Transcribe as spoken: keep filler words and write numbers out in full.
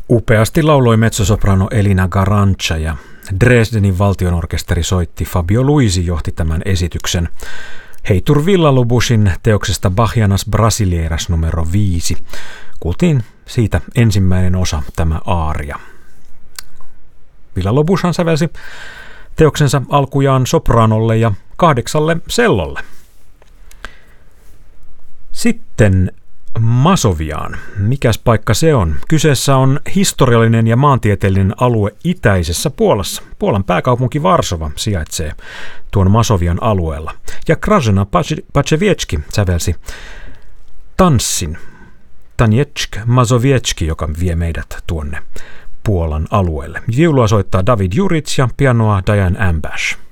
Upeasti lauloi mezzosoprano Elina Garanca ja Dresdenin valtionorkesteri soitti. Fabio Luisi johti tämän esityksen. Heitur Villa-Lobusin teoksesta Bachianas Brasilieras numero viisi. Kuultiin siitä ensimmäinen osa, tämä aaria. Villa-Lobushan sävelsi teoksensa alkujaan sopranolle ja kahdeksalle sellolle. Sitten Masoviaan. Mikäs paikka se on? Kyseessä on historiallinen ja maantieteellinen alue itäisessä Puolassa. Puolan pääkaupunki Varsova sijaitsee tuon Masovian alueella. Ja Grażyna Paczewiecki sävelsi tanssin Tanieczk Mazowiecki, joka vie meidät tuonne Puolan alueelle. Viulua soittaa David Juric ja pianoa Diane Ambash.